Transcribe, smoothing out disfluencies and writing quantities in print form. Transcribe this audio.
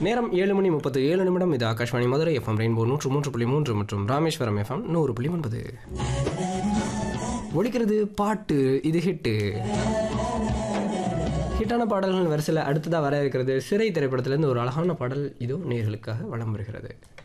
நேரம் 7:37 இது Akashvani Madurai FM rainbow 103.3 மற்றும் ராமேஸ்வரம் எஃப்எம் 100.9. ஒலிக்கிறது பாட்டு, இது ஹிட்டு. ஹிட்டான பாடல்கள் வரிசையில் அடுத்ததாக வர இருக்கிறது சிறை திரைப்படத்திலேருந்து ஒரு அழகான பாடல் இதோ நேயர்களுக்காக வலம் வருகிறது.